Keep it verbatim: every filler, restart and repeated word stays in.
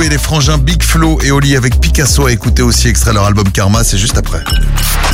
les frangins Big Flo et Oli avec Picasso à écouter aussi, extrait leur album Karma, c'est juste après.